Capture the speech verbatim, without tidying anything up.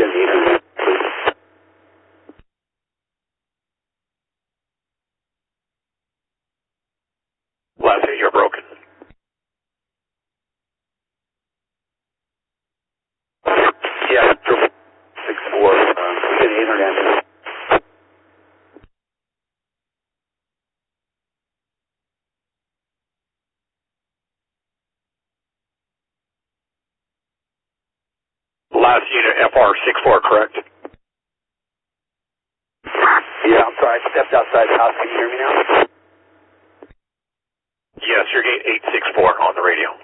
internet, please. Last eight, you're broken. Yeah, triple six four. Um, we get internet. Last unit, F R six four, correct? Yeah, I'm sorry. I stepped outside the house. Can you hear me now? Yes, you're gate eight six four on the radio.